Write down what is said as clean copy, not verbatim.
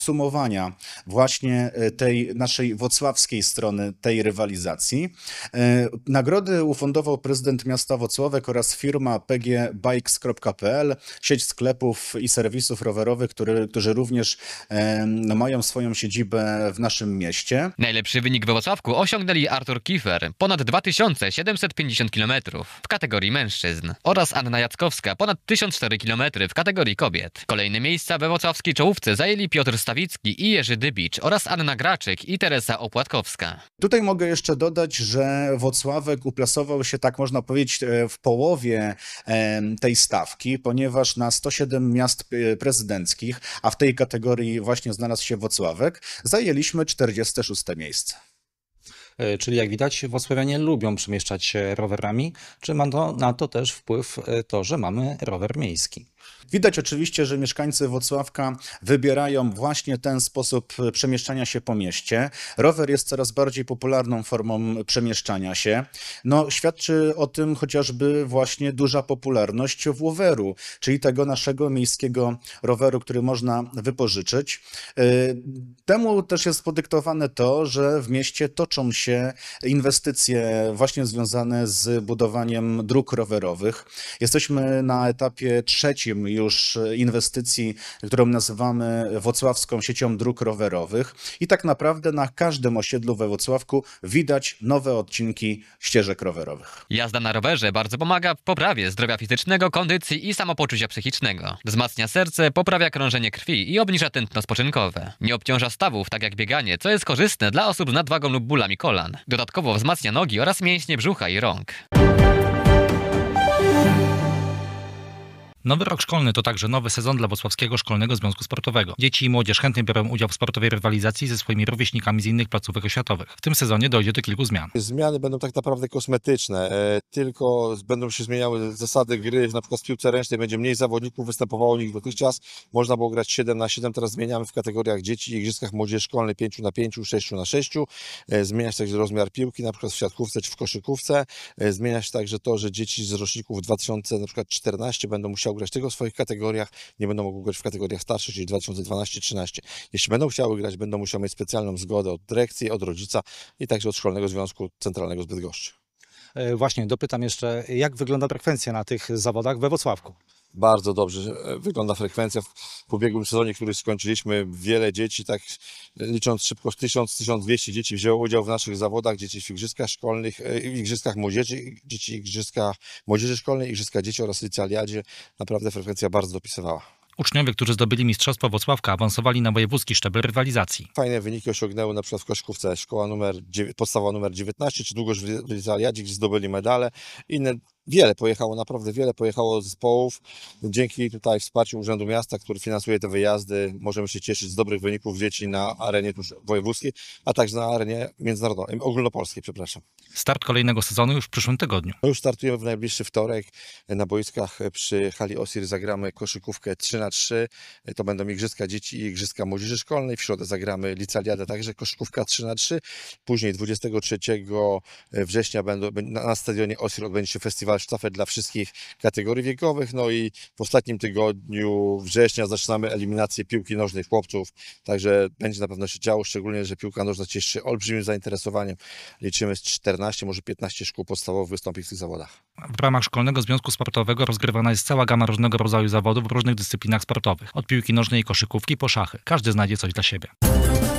Sumowania właśnie tej naszej wocławskiej strony tej rywalizacji. Nagrody ufundował prezydent miasta Włocławek oraz firma pgbikes.pl, sieć sklepów i serwisów rowerowych, którzy również mają swoją siedzibę w naszym mieście. Najlepszy wynik we Włocławku osiągnęli Artur Kifer, ponad 2750 km w kategorii mężczyzn, oraz Anna Jackowska, ponad 1004 km w kategorii kobiet. Kolejne miejsca we włocławskiej czołówce zajęli Piotr Stawicki i Jerzy Dybicz oraz Anna Graczyk i Teresa Opłatkowska. Tutaj mogę jeszcze dodać, że Włocławek uplasował się, tak można powiedzieć, w połowie tej stawki, ponieważ na 107 miast prezydenckich, a w tej kategorii właśnie znalazł się Włocławek, zajęliśmy 46. miejsce. Czyli jak widać, włocławianie lubią przemieszczać się rowerami. Czy ma na to też wpływ to, że mamy rower miejski? Widać oczywiście, że mieszkańcy Włocławka wybierają właśnie ten sposób przemieszczania się po mieście. Rower jest coraz bardziej popularną formą przemieszczania się. Świadczy o tym chociażby właśnie duża popularność Włoweru, czyli tego naszego miejskiego roweru, który można wypożyczyć. Temu też jest podyktowane to, że w mieście toczą się inwestycje właśnie związane z budowaniem dróg rowerowych. Jesteśmy na etapie trzecim już inwestycji, którą nazywamy Włocławską siecią dróg rowerowych i tak naprawdę na każdym osiedlu we Włocławku widać nowe odcinki ścieżek rowerowych. Jazda na rowerze bardzo pomaga w poprawie zdrowia fizycznego, kondycji i samopoczucia psychicznego. Wzmacnia serce, poprawia krążenie krwi i obniża tętno spoczynkowe. Nie obciąża stawów, tak jak bieganie, co jest korzystne dla osób z nadwagą lub bólami kolan. Dodatkowo wzmacnia nogi oraz mięśnie brzucha i rąk. Nowy rok szkolny to także nowy sezon dla Włocławskiego Szkolnego Związku Sportowego. Dzieci i młodzież chętnie biorą udział w sportowej rywalizacji ze swoimi rówieśnikami z innych placówek oświatowych. W tym sezonie dojdzie do kilku zmian. Zmiany będą tak naprawdę kosmetyczne, tylko będą się zmieniały zasady gry, na przykład w piłce ręcznej będzie mniej zawodników występowało niż dotychczas. Można było grać 7-7, teraz zmieniamy w kategoriach dzieci i igrzyskach młodzieży szkolnej 5-5, 6-6. Zmienia się także rozmiar piłki, na przykład w siatkówce czy w koszykówce. Zmienia się także to, że dzieci z roczników 2014 będą musiały grać tylko w swoich kategoriach, nie będą mogły grać w kategoriach starszych, czyli 2012-13. Jeśli będą chciały grać, będą musiały mieć specjalną zgodę od dyrekcji, od rodzica i także od Szkolnego Związku Centralnego z Bydgoszczy. Właśnie, dopytam jeszcze, jak wygląda frekwencja na tych zawodach we Włocławku? Bardzo dobrze wygląda frekwencja. W ubiegłym sezonie, który skończyliśmy, wiele dzieci, tak licząc szybko, 1000-1200 dzieci wzięło udział w naszych zawodach. Dzieci w igrzyskach szkolnych, igrzyskach młodzieży, dzieci w igrzyskach młodzieży szkolnej, igrzyskach dzieci oraz licealiadzie. Naprawdę frekwencja bardzo dopisywała. Uczniowie, którzy zdobyli Mistrzostwo Włocławka, awansowali na wojewódzki szczebel rywalizacji. Fajne wyniki osiągnęły na przykład w koszykówce podstawowa numer 19, czy Długosz w licealiadzie, gdzie zdobyli medale. Inne naprawdę wiele pojechało zespołów. Dzięki tutaj wsparciu Urzędu Miasta, który finansuje te wyjazdy, możemy się cieszyć z dobrych wyników dzieci na arenie wojewódzkiej, a także na arenie międzynarodowej, ogólnopolskiej, przepraszam. Start kolejnego sezonu już w przyszłym tygodniu. Już startujemy w najbliższy wtorek. Na boiskach przy hali Osir zagramy koszykówkę 3x3. To będą igrzyska dzieci i igrzyska młodzieży szkolnej. W środę zagramy licealiadę, także koszykówka 3x3. Później 23 września na stadionie Osir odbędzie się festiwal sztafet dla wszystkich kategorii wiekowych. No i w ostatnim tygodniu września zaczynamy eliminację piłki nożnej chłopców. Także będzie na pewno się działo, szczególnie, że piłka nożna cieszy się olbrzymim zainteresowaniem. Liczymy z 14, może 15 szkół podstawowych wystąpi w tych zawodach. W ramach Szkolnego Związku Sportowego rozgrywana jest cała gama różnego rodzaju zawodów w różnych dyscyplinach sportowych. Od piłki nożnej i koszykówki po szachy. Każdy znajdzie coś dla siebie.